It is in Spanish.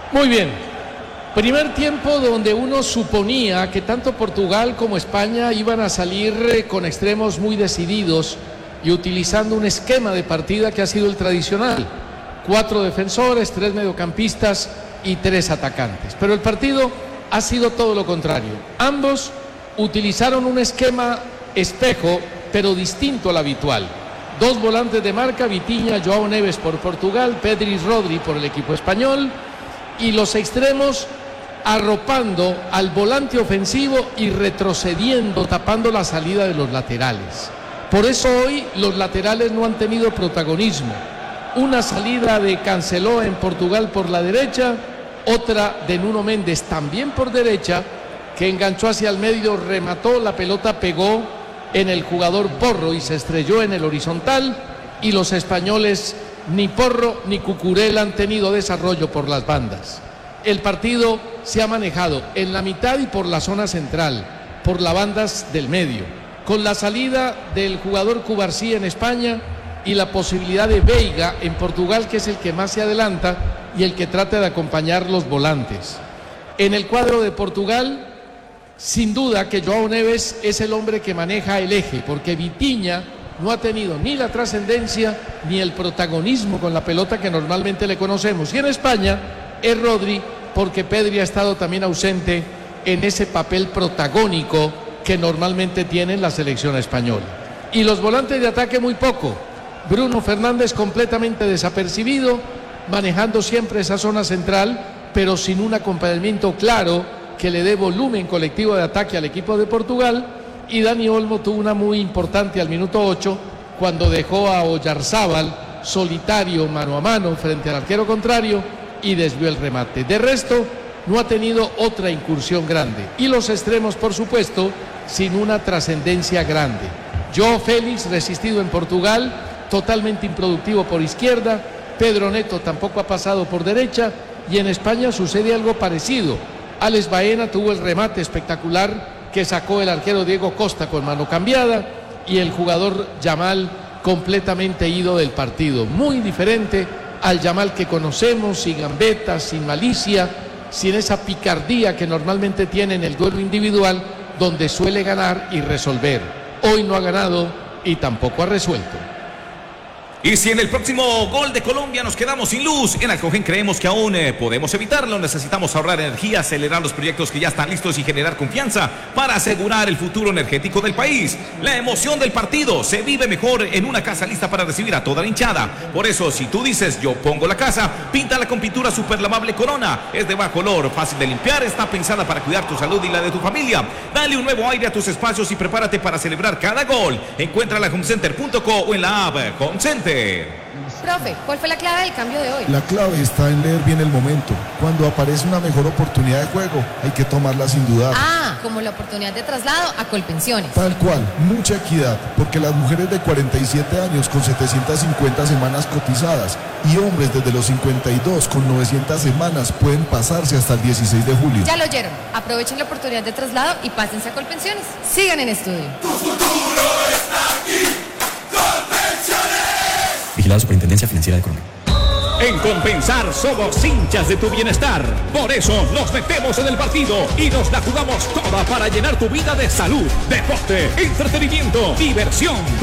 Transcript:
Muy bien. Primer tiempo donde uno suponía que tanto Portugal como España iban a salir con extremos muy decididos y utilizando un esquema de partida que ha sido el tradicional. 4 defensores, 3 mediocampistas y 3 atacantes. Pero el partido ha sido todo lo contrario. Ambos utilizaron un esquema espejo, pero distinto al habitual. 2 volantes de marca, Vitinha, João Neves por Portugal, Pedri y Rodri por el equipo español, y los extremos arropando al volante ofensivo y retrocediendo, tapando la salida de los laterales. Por eso hoy los laterales no han tenido protagonismo. Una salida de Cancelo en Portugal por la derecha, otra de Nuno Méndez también por derecha, que enganchó hacia el medio, remató, la pelota pegó en el jugador Porro y se estrelló en el horizontal, y los españoles ni Porro ni Cucurella han tenido desarrollo por las bandas. El partido se ha manejado en la mitad y por la zona central, por las bandas del medio, con la salida del jugador Cubarsí en España y la posibilidad de Veiga en Portugal, que es el que más se adelanta y el que trata de acompañar los volantes. En el cuadro de Portugal, sin duda que João Neves es el hombre que maneja el eje, porque Vitinha no ha tenido ni la trascendencia ni el protagonismo con la pelota que normalmente le conocemos. Y en España es Rodri, porque Pedri ha estado también ausente en ese papel protagónico que normalmente tiene la selección española. Y los volantes de ataque muy poco. Bruno Fernández completamente desapercibido, manejando siempre esa zona central, pero sin un acompañamiento claro que le dé volumen colectivo de ataque al equipo de Portugal. Y Dani Olmo tuvo una muy importante al minuto 8, cuando dejó a Oyarzábal solitario mano a mano frente al arquero contrario y desvió el remate. De resto, no ha tenido otra incursión grande. Y los extremos, por supuesto, sin una trascendencia grande. João Félix, resistido en Portugal, totalmente improductivo por izquierda. Pedro Neto tampoco ha pasado por derecha. Y en España sucede algo parecido. Alex Baena tuvo el remate espectacular que sacó el arquero Diego Costa con mano cambiada, y el jugador Yamal completamente ido del partido. Muy diferente al Yamal que conocemos, sin gambetas, sin malicia, sin esa picardía que normalmente tiene en el duelo individual, donde suele ganar y resolver. Hoy no ha ganado y tampoco ha resuelto. Y si en el próximo gol de Colombia nos quedamos sin luz, en Alcogen creemos que aún podemos evitarlo. Necesitamos ahorrar energía, acelerar los proyectos que ya están listos y generar confianza para asegurar el futuro energético del país. La emoción del partido se vive mejor en una casa lista para recibir a toda la hinchada. Por eso, si tú dices yo pongo la casa, píntala con pintura super lavable Corona. Es de bajo olor, fácil de limpiar, está pensada para cuidar tu salud y la de tu familia. Dale un nuevo aire a tus espacios y prepárate para celebrar cada gol. Encuéntrala en homecenter.co o en la app Home Center. Profe, ¿cuál fue la clave del cambio de hoy? La clave está en leer bien el momento. Cuando aparece una mejor oportunidad de juego, hay que tomarla sin dudar. Ah, como la oportunidad de traslado a Colpensiones. Tal cual, mucha equidad, porque las mujeres de 47 años con 750 semanas cotizadas y hombres desde los 52 con 900 semanas pueden pasarse hasta el 16 de julio. Ya lo oyeron. Aprovechen la oportunidad de traslado y pásense a Colpensiones. Sigan en estudio. Tu futuro está aquí. Colpensiones. Vigilada Superintendencia Financiera de Colombia. En Compensar somos hinchas de tu bienestar. Por eso nos metemos en el partido y nos la jugamos toda para llenar tu vida de salud, deporte, entretenimiento, diversión.